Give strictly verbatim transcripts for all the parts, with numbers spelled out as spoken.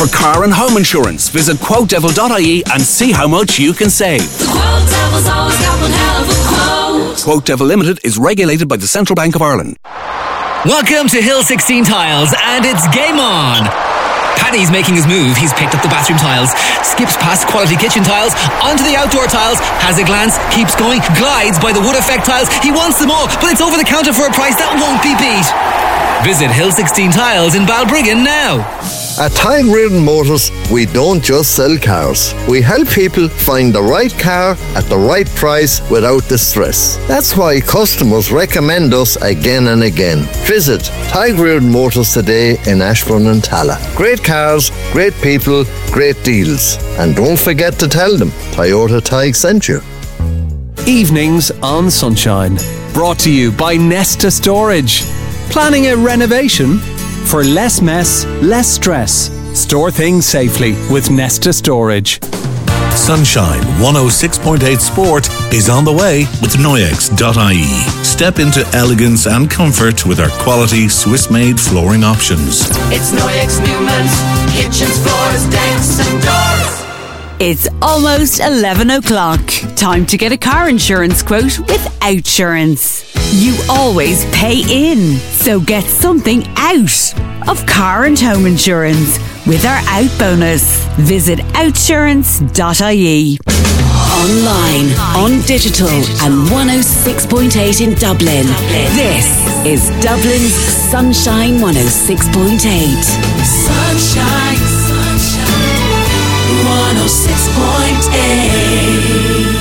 for car and home insurance. Visit quote devil dot I E and see how much you can save. The Quote Devil's always got one hell of a quote. Quote Devil Limited is regulated by the Central Bank of Ireland. Welcome to Hill sixteen Tiles, and it's game on. Paddy's making his move. He's picked up the bathroom tiles, skips past quality kitchen tiles, onto the outdoor tiles, has a glance, keeps going, glides by the wood effect tiles. He wants them all, but it's over the counter for a price that won't be beat. Visit Hill sixteen Tiles in Balbriggan now. At Tadhg Reardon Motors, we don't just sell cars. We help people find the right car at the right price without the stress. That's why customers recommend us again and again. Visit Tadhg Reardon Motors today in Ashbourne and Tala. Great cars, great people, great deals. And don't forget to tell them Toyota Tadhg sent you. Evenings on Sunshine. Brought to you by Nesta Storage. Planning a renovation? For less mess, less stress. Store things safely with Nesta Storage. Sunshine one oh six point eight Sport is on the way with Noyex dot I E. Step into elegance and comfort with our quality Swiss-made flooring options. It's Noyex Newman's kitchens, floors, decks and doors. It's almost eleven o'clock. Time to get a car insurance quote with Outsurance. You always pay in, so get something out of car and home insurance with our Out bonus. Visit outsurance dot I E. Online, on digital, and one oh six point eight in Dublin. This is Dublin's Sunshine one oh six point eight. Sunshine, sunshine, one oh six point eight.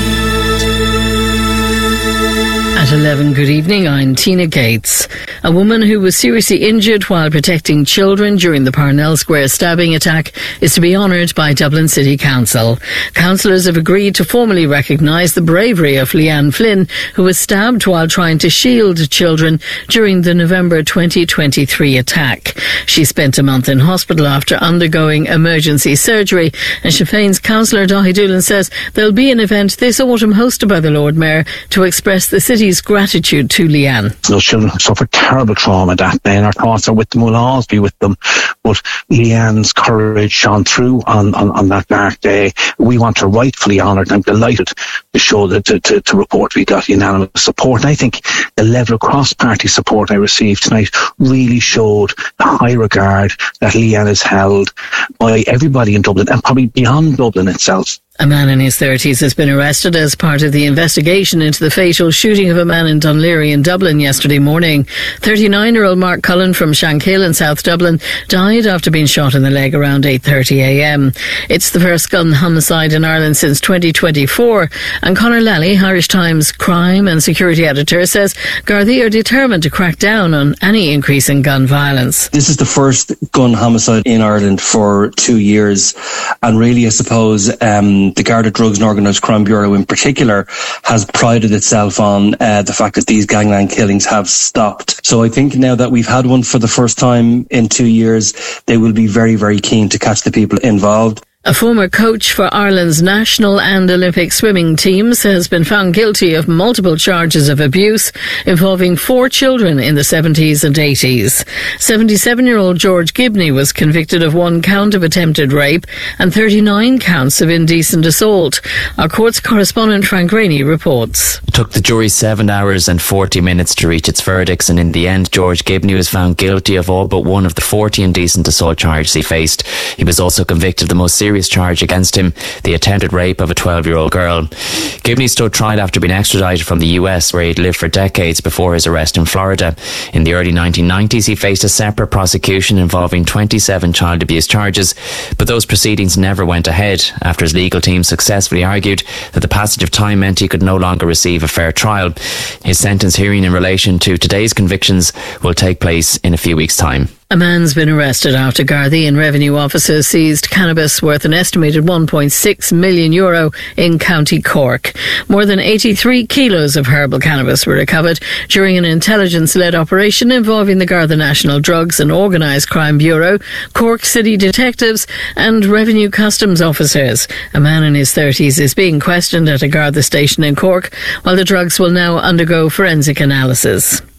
At eleven, good evening, I'm Tina Gates. A woman who was seriously injured while protecting children during the Parnell Square stabbing attack is to be honoured by Dublin City Council. Councillors have agreed to formally recognise the bravery of Leanne Flynn, who was stabbed while trying to shield children during the November twenty twenty-three attack. She spent a month in hospital after undergoing emergency surgery, and Sinn Féin's Councillor Daithí Doolan says there'll be an event this autumn hosted by the Lord Mayor to express the city's gratitude to Leanne. Those children have suffered terrible trauma that day, and our thoughts are with them, will always be with them. But Leanne's courage shone through on, on, on that dark day. We want to rightfully honour it. I'm delighted to show that to, to, to report we got unanimous support. And I think the level of cross-party support I received tonight really showed the high regard that Leanne is held by everybody in Dublin, and probably beyond Dublin itself. A man in his thirties has been arrested as part of the investigation into the fatal shooting of a man in Dunleary in Dublin yesterday morning. thirty-nine-year-old Mark Cullen from Shankill in South Dublin died after being shot in the leg around eight thirty a m. It's the first gun homicide in Ireland since twenty twenty-four, and Conor Lally, Irish Times crime and security editor, says Gardaí are determined to crack down on any increase in gun violence. This is the first gun homicide in Ireland for two years, and really I suppose um, the Garda Drugs and Organised Crime Bureau in particular has prided itself on uh, the fact that these gangland killings have stopped. So I think now that we've had one for the first time in two years, they will be very, very keen to catch the people involved. A former coach for Ireland's national and Olympic swimming teams has been found guilty of multiple charges of abuse involving four children in the seventies and eighties. seventy-seven-year-old George Gibney was convicted of one count of attempted rape and thirty-nine counts of indecent assault. Our courts correspondent Frank Rainey reports. It took the jury seven hours and forty minutes to reach its verdicts, and in the end George Gibney was found guilty of all but one of the forty indecent assault charges he faced. He was also convicted of the most serious charge against him, the attempted rape of a twelve-year-old girl. Gibney stood trial after being extradited from the U S, where he'd lived for decades before his arrest in Florida. In the early nineteen nineties, he faced a separate prosecution involving twenty-seven child abuse charges, but those proceedings never went ahead after his legal team successfully argued that the passage of time meant he could no longer receive a fair trial. His sentence hearing in relation to today's convictions will take place in a few weeks' time. A man's been arrested after Gardaí and revenue officers seized cannabis worth an estimated one point six million euro in County Cork. More than eighty-three kilos of herbal cannabis were recovered during an intelligence-led operation involving the Garda National Drugs and Organised Crime Bureau, Cork City detectives and revenue customs officers. A man in his thirties is being questioned at a Garda station in Cork, while the drugs will now undergo forensic analysis.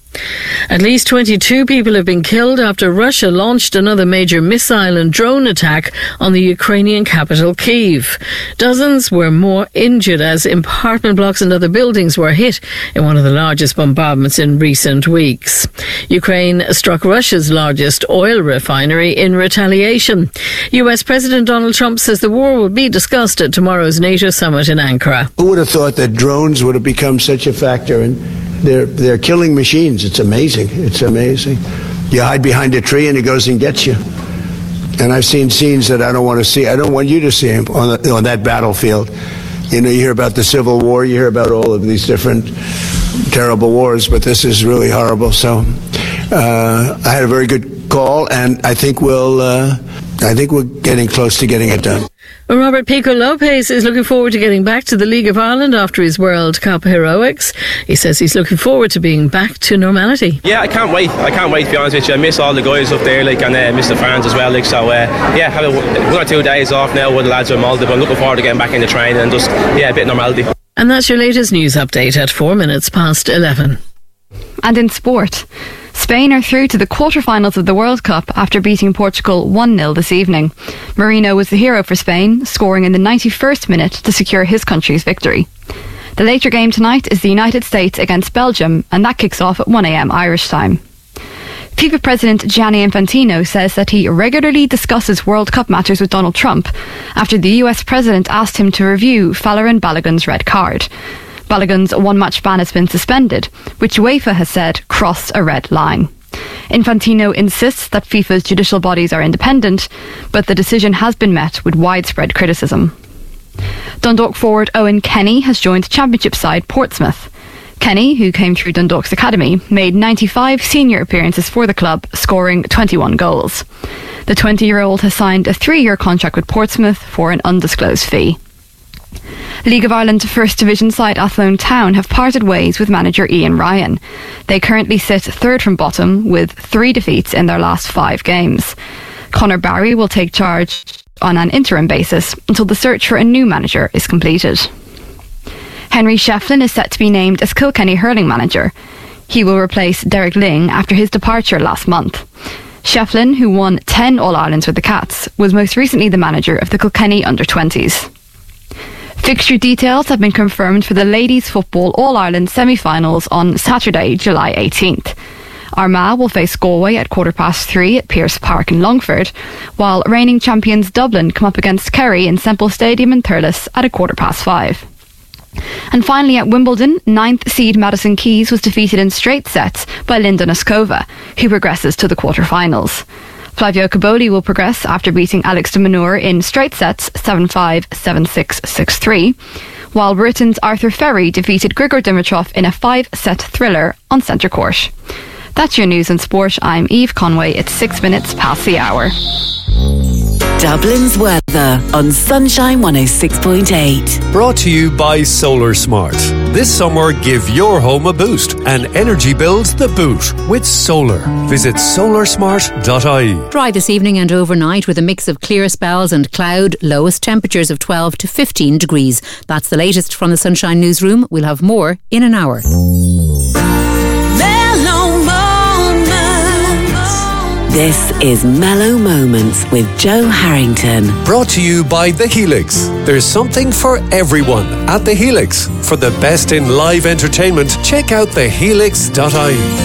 At least twenty-two people have been killed after Russia launched another major missile and drone attack on the Ukrainian capital, Kyiv. Dozens were more injured as apartment blocks and other buildings were hit in one of the largest bombardments in recent weeks. Ukraine struck Russia's largest oil refinery in retaliation. U S President Donald Trump says the war will be discussed at tomorrow's NATO summit in Ankara. Who would have thought that drones would have become such a factor? And they're, they're killing machines. It's amazing. It's amazing. You hide behind a tree and it goes and gets you. And I've seen scenes that I don't want to see. I don't want you to see them on, the, on that battlefield. You know, you hear about the Civil War, you hear about all of these different terrible wars, but this is really horrible. So uh, I had a very good call, and I think we'll. Uh, I think we're getting close to getting it done. Robert Pico Lopez is looking forward to getting back to the League of Ireland after his World Cup heroics. He says he's looking forward to being back to normality. Yeah, I can't wait. I can't wait, to be honest with you. I miss all the guys up there, like, and uh, miss the fans as well. Like, so, uh, yeah, have a, one or two days off now with the lads from Malta, but I'm looking forward to getting back into training and just, yeah, a bit of normality. And that's your latest news update at four minutes past eleven. And in sport, Spain are through to the quarter-finals of the World Cup after beating Portugal one nil this evening. Marino was the hero for Spain, scoring in the ninety-first minute to secure his country's victory. The later game tonight is the United States against Belgium, and that kicks off at one a.m. Irish time. FIFA President Gianni Infantino says that he regularly discusses World Cup matters with Donald Trump after the U S President asked him to review Folarin Balogun's red card. Balogun's one-match ban has been suspended, which UEFA has said crossed a red line. Infantino insists that FIFA's judicial bodies are independent, but the decision has been met with widespread criticism. Dundalk forward Owen Kenny has joined Championship side Portsmouth. Kenny, who came through Dundalk's academy, made ninety-five senior appearances for the club, scoring twenty-one goals. The twenty-year-old has signed a three-year contract with Portsmouth for an undisclosed fee. League of Ireland First Division side Athlone Town have parted ways with manager Ian Ryan. They currently sit third from bottom with three defeats in their last five games. Conor Barry will take charge on an interim basis until the search for a new manager is completed. Henry Shefflin is set to be named as Kilkenny hurling manager. He will replace Derek Ling after his departure last month. Shefflin, who won ten All-Irelands with the Cats, was most recently the manager of the Kilkenny under twenties. Fixture details have been confirmed for the Ladies Football All-Ireland semi-finals on Saturday, July eighteenth. Armagh will face Galway at quarter past three at Pearse Park in Longford, while reigning champions Dublin come up against Kerry in Semple Stadium in Thurles at a quarter past five. And finally at Wimbledon, ninth seed Madison Keys was defeated in straight sets by Linda Noskova, who progresses to the quarter-finals. Flavio Caboli will progress after beating Alex de Minaur in straight sets seven five, seven six, six three, while Britain's Arthur Ferry defeated Grigor Dimitrov in a five-set thriller on centre court. That's your news and sport. I'm Eve Conway. It's six minutes past the hour. Dublin's weather on Sunshine one oh six point eight. Brought to you by Solar Smart. This summer, give your home a boost and energy bills the boot with solar. Visit solar smart dot I E. Dry this evening and overnight with a mix of clear spells and cloud, lowest temperatures of twelve to fifteen degrees. That's the latest from the Sunshine Newsroom. We'll have more in an hour. This is Mellow Moments with Joe Harrington. Brought to you by The Helix. There's something for everyone at The Helix. For the best in live entertainment, check out the helix dot I E.